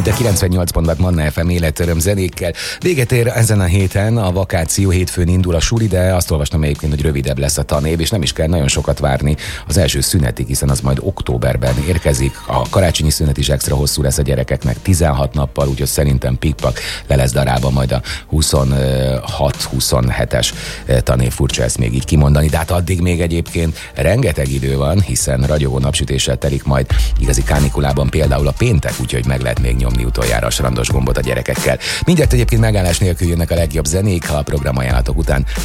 Itt a 98 pontban Manna FM életöröm zenékkel. Véget ér ezen a héten a vakáció, hétfőn indul a suli, de azt olvastam egyébként, hogy rövidebb lesz a tanév, és nem is kell nagyon sokat várni az első szünetig, hiszen az majd októberben érkezik. A karácsonyi szünet is extra hosszú lesz a gyerekeknek, 16 nappal, úgyhogy szerintem pikpak le lesz darálva majd a 26-27-es tanév, furcsa ezt még így kimondani, de hát addig még egyébként rengeteg idő van, hiszen ragyogó napsütéssel telik majd igazi kánikulában például a péntek, úgyhogy meg lehet még nyomni utoljára a strandos gombot a gyerekekkel. Mindjárt egyébként megállás nélkül jönnek a legjobb zenék, ha a programajánlatok után